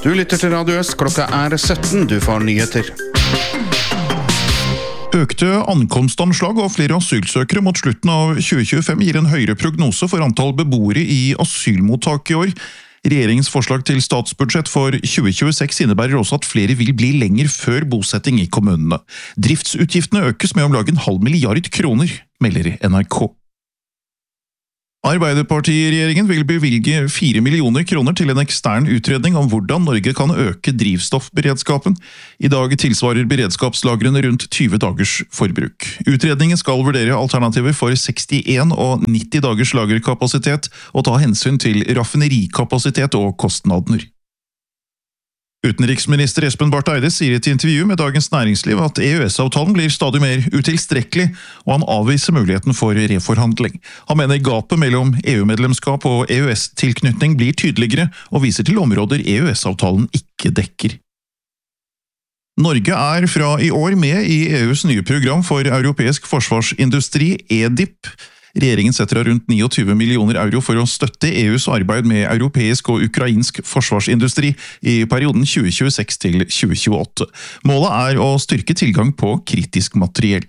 Du lytter til Radio Øst, klokka 17, du får nyheter. Økte ankomstanslag og flere asylsøkere mot slutten av 2025 gir en høyere prognose for antall beboere i asylmottak i år. Regjeringens forslag til statsbudsjett for 2026 innebærer også at flere vil bli lenger før bosetting i kommunene. Driftsutgiftene økes med om lag 0,5 milliard kroner, melder NRK. Arbeiderpartiregjeringen vil bevilge 4 millioner kroner til en ekstern utredning om hvordan Norge kan øke drivstoffberedskapen. I dag tilsvarer beredskapslagrene rundt 20 dagers forbruk. Utredningen skal vurdere alternativer for 61 og 90 dagers lagerkapasitet og ta hensyn til raffinerikapasitet og kostnader. Utenriksminister Espen Barth Eide sier i et intervju med Dagens Næringsliv at EØS-avtalen blir stadig mer utilstrekkelig, og han avviser muligheten for reforhandling. Han mener gapet mellom EU-medlemskap og EØS-tilknytning blir tydeligere, og viser til områder EØS-avtalen ikke dekker. Norge er fra i år med i EUs nye program for europeisk forsvarsindustri, EDIP. Regjeringen setter av rundt 29 millioner euro for å støtte EUs arbeid med europeisk og ukrainsk forsvarsindustri i perioden 2026 til 2028. Målet er å styrke tilgang på kritisk materiell.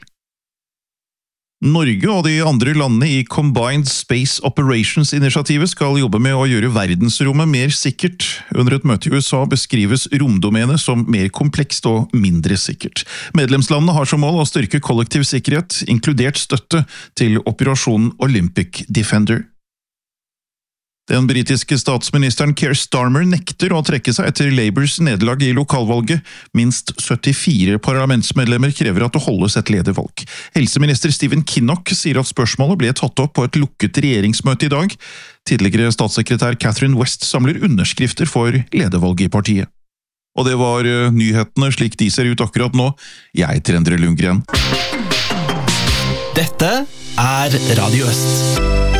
Norge og de andre landene i Combined Space Operations-initiativet skal jobbe med å gjøre verdensrommet mer sikkert. Under et møte i USA beskrives romdomenet som mer komplekst og mindre sikkert. Medlemslandene har som mål å styrke kollektiv sikkerhet, inkludert støtte til operasjonen Olympic Defender. Den britiske statsministeren Keir Starmer nekter å trekke seg etter Labours nederlag i lokalvalget. Minst 74 parlamentsmedlemmer krever at det holdes et ledervalg. Helseminister Stephen Kinnock sier at spørsmålet ble tatt opp på et lukket regjeringsmøte i dag. Tidligere statssekretær Catherine West samler underskrifter for ledervalget i partiet. Og det var nyhetene slik de ser ut akkurat nå. Jeg heter Endre Lundgren. Dette er Radio Øst.